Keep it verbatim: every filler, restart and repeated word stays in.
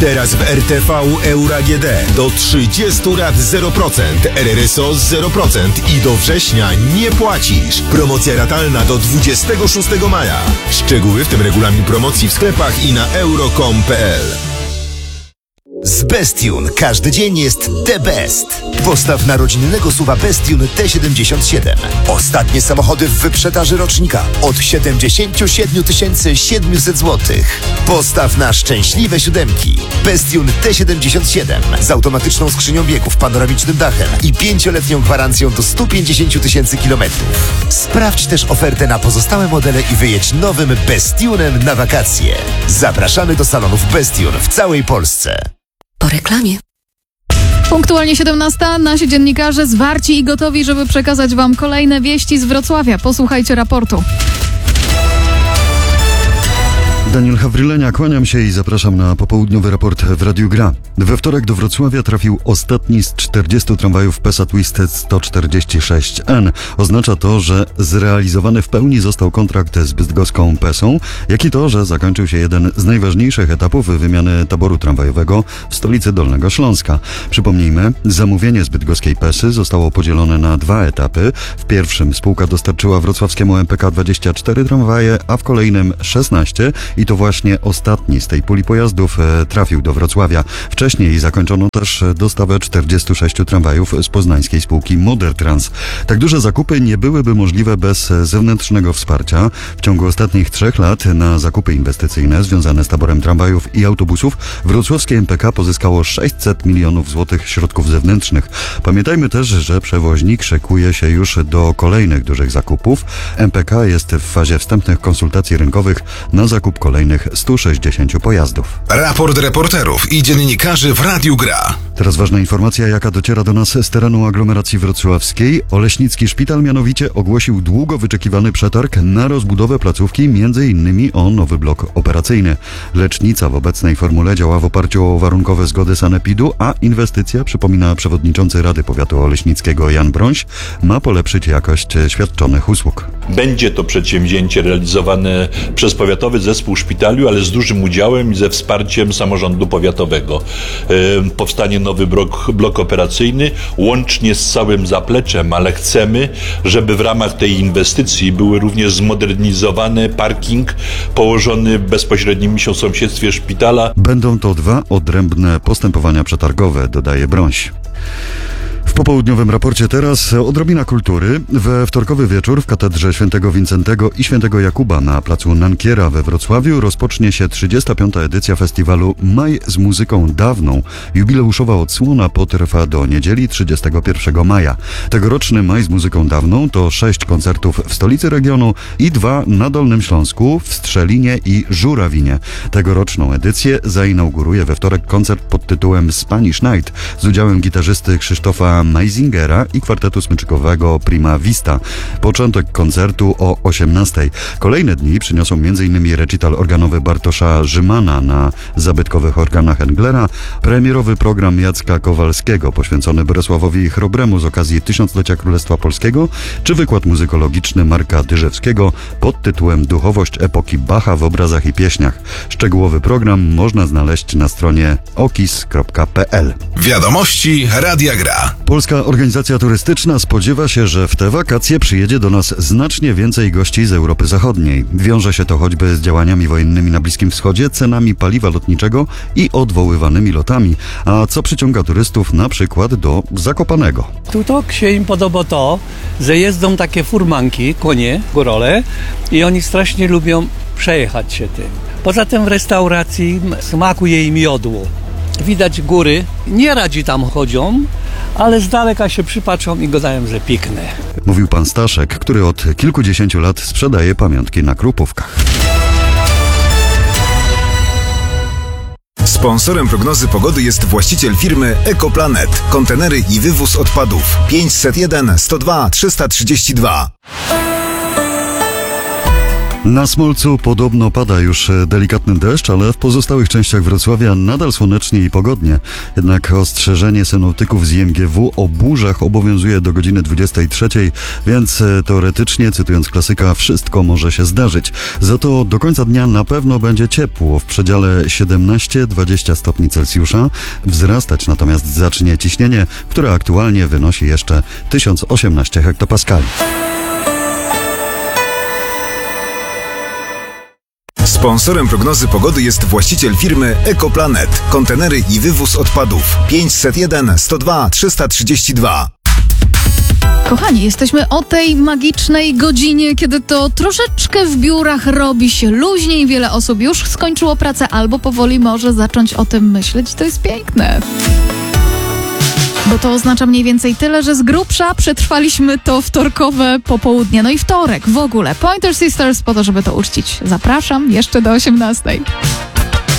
Teraz w R T V Euro A G D do trzydziestu lat zero procent, R R S O zero procent i do września nie płacisz. Promocja ratalna do dwudziestego szóstego maja. Szczegóły, w tym regulamin promocji w sklepach i na euro kropka com kropka p l. Z Bestune każdy dzień jest the best. Postaw na rodzinnego suwa Bestune T siedemdziesiąt siedem. Ostatnie samochody w wyprzedaży rocznika od siedemdziesiąt siedem tysięcy siedemset złotych. Postaw na szczęśliwe siódemki. Bestune T siedemdziesiąt siedem z automatyczną skrzynią biegów, panoramicznym dachem i pięcioletnią gwarancją do stu pięćdziesięciu tysięcy kilometrów. Sprawdź też ofertę na pozostałe modele i wyjedź nowym Bestunem na wakacje. Zapraszamy do salonów Bestune w całej Polsce. Po reklamie. Punktualnie siedemnasta. Nasi dziennikarze zwarci i gotowi, żeby przekazać Wam kolejne wieści z Wrocławia. Posłuchajcie raportu. Daniel Hawrylenia, kłaniam się i zapraszam na popołudniowy raport w Radiu Gra. We wtorek do Wrocławia trafił ostatni z czterdziestu tramwajów PESA Twisted sto czterdzieści sześć N. Oznacza to, że zrealizowany w pełni został kontrakt z bydgoską PESą, jak i to, że zakończył się jeden z najważniejszych etapów wymiany taboru tramwajowego w stolicy Dolnego Śląska. Przypomnijmy, zamówienie z bydgoskiej PESy zostało podzielone na dwa etapy. W pierwszym spółka dostarczyła wrocławskiemu M P K dwadzieścia cztery tramwaje, a w kolejnym szesnaście i to właśnie ostatni z tej puli pojazdów e, trafił do Wrocławia. Wcześniej zakończono też dostawę czterdziestu sześciu tramwajów z poznańskiej spółki Modertrans. Tak duże zakupy nie byłyby możliwe bez zewnętrznego wsparcia. W ciągu ostatnich trzech lat na zakupy inwestycyjne związane z taborem tramwajów i autobusów wrocławskie M P K pozyskało sześćset milionów złotych środków zewnętrznych. Pamiętajmy też, że przewoźnik szykuje się już do kolejnych dużych zakupów. M P K jest w fazie wstępnych konsultacji rynkowych na zakup kolejnych stu sześćdziesięciu pojazdów. Raport reporterów i dziennikarzy w Radiu Gra. Teraz ważna informacja, jaka dociera do nas z terenu aglomeracji wrocławskiej. Oleśnicki Szpital mianowicie ogłosił długo wyczekiwany przetarg na rozbudowę placówki, między innymi o nowy blok operacyjny. Lecznica w obecnej formule działa w oparciu o warunkowe zgody sanepidu, a inwestycja, przypomina przewodniczący Rady Powiatu Oleśnickiego Jan Brońś, ma polepszyć jakość świadczonych usług. Będzie to przedsięwzięcie realizowane przez powiatowy zespół szpitali, ale z dużym udziałem i ze wsparciem samorządu powiatowego. Yy, powstanie nowy blok, blok operacyjny, łącznie z całym zapleczem, ale chcemy, żeby w ramach tej inwestycji były również zmodernizowany parking położony w bezpośrednim sąsiedztwie szpitala. Będą to dwa odrębne postępowania przetargowe, dodaje Brońś. W popołudniowym raporcie teraz odrobina kultury. We wtorkowy wieczór w Katedrze Świętego Wincentego i Świętego Jakuba na placu Nankiera we Wrocławiu rozpocznie się trzydziesta piąta edycja festiwalu Maj z muzyką dawną. Jubileuszowa odsłona potrwa do niedzieli trzydziestego pierwszego maja. Tegoroczny Maj z muzyką dawną to sześć koncertów w stolicy regionu i dwa na Dolnym Śląsku, w Strzelinie i Żurawinie. Tegoroczną edycję zainauguruje we wtorek koncert pod tytułem Spanish Night z udziałem gitarzysty Krzysztofa Meisingera i kwartetu smyczkowego Prima Vista. Początek koncertu o osiemnastej. Kolejne dni przyniosą m.in. recital organowy Bartosza Rzymana na zabytkowych organach Englera, premierowy program Jacka Kowalskiego poświęcony Bolesławowi Chrobremu z okazji tysiąclecia Królestwa Polskiego, czy wykład muzykologiczny Marka Dyżewskiego pod tytułem Duchowość epoki Bacha w obrazach i pieśniach. Szczegółowy program można znaleźć na stronie okis kropka p l. Wiadomości Radia Gra. Polska Organizacja Turystyczna spodziewa się, że w te wakacje przyjedzie do nas znacznie więcej gości z Europy Zachodniej. Wiąże się to choćby z działaniami wojennymi na Bliskim Wschodzie, cenami paliwa lotniczego i odwoływanymi lotami. A co przyciąga turystów na przykład do Zakopanego? Tutaj się im podoba to, że jeżdżą takie furmanki, konie, górole i oni strasznie lubią przejechać się tym. Poza tym w restauracji smakuje im jodło. Widać góry, nie radzi tam chodzą, ale z daleka się przypatrzą i gadają, że piękne. Mówił pan Staszek, który od kilkudziesięciu lat sprzedaje pamiątki na Krupówkach. Sponsorem prognozy pogody jest właściciel firmy Ekoplanet. Kontenery i wywóz odpadów. pięćset jeden sto dwa trzysta trzydzieści dwa. Na Smolcu podobno pada już delikatny deszcz, ale w pozostałych częściach Wrocławia nadal słonecznie i pogodnie. Jednak ostrzeżenie synoptyków z I M G W o burzach obowiązuje do godziny dwudziestej trzeciej, więc teoretycznie, cytując klasyka, wszystko może się zdarzyć. Za to do końca dnia na pewno będzie ciepło, w przedziale siedemnaście do dwudziestu stopni Celsjusza. Wzrastać natomiast zacznie ciśnienie, które aktualnie wynosi jeszcze tysiąc osiemnaście hektopaskali. Sponsorem prognozy pogody jest właściciel firmy Ekoplanet. Kontenery i wywóz odpadów. pięćset jeden sto dwa trzysta trzydzieści dwa. Kochani, jesteśmy o tej magicznej godzinie, kiedy to troszeczkę w biurach robi się luźniej. Wiele osób już skończyło pracę albo powoli może zacząć o tym myśleć. To jest piękne. Bo to oznacza mniej więcej tyle, że z grubsza przetrwaliśmy to wtorkowe popołudnie. No i wtorek w ogóle. Pointer Sisters po to, żeby to uczcić. Zapraszam jeszcze do osiemnastej.